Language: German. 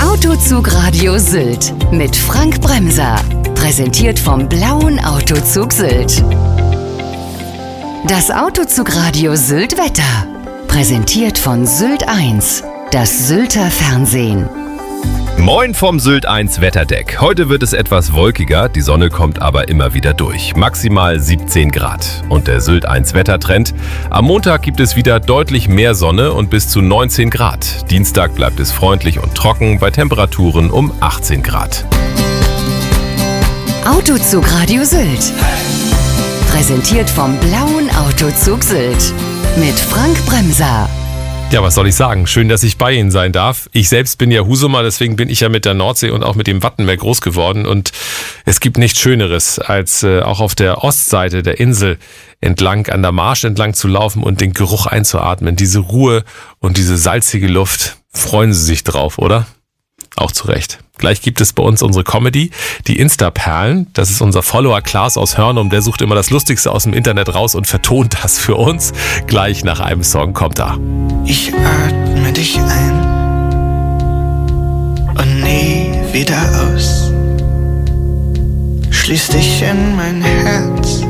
Autozug Radio Sylt mit Frank Bremser. Präsentiert vom Blauen Autozug Sylt. Das Autozug Radio Sylt Wetter. Präsentiert von Sylt 1, das Sylter Fernsehen. Moin vom Sylt 1 Wetterdeck. Heute wird es etwas wolkiger, die Sonne kommt aber immer wieder durch. Maximal 17 Grad. Und der Sylt 1 Wettertrend: am Montag gibt es wieder deutlich mehr Sonne und bis zu 19 Grad. Dienstag bleibt es freundlich und trocken bei Temperaturen um 18 Grad. Autozug Radio Sylt. Präsentiert vom Blauen Autozug Sylt. Mit Frank Bremser. Ja, was soll ich sagen? Schön, dass ich bei Ihnen sein darf. Ich selbst bin ja Husumer, deswegen bin ich ja mit der Nordsee und auch mit dem Wattenmeer groß geworden. Und es gibt nichts Schöneres, als auch auf der Ostseite der Insel entlang, an der Marsch entlang zu laufen und den Geruch einzuatmen. Diese Ruhe und diese salzige Luft. Freuen Sie sich drauf, oder? Auch zu Recht. Gleich gibt es bei uns unsere Comedy, die Insta-Perlen. Das ist unser Follower Klaas aus Hörnum. Der sucht immer das Lustigste aus dem Internet raus und vertont das für uns. Gleich nach einem Song kommt er. Ich atme dich ein und nie wieder aus. Schließ dich in mein Herz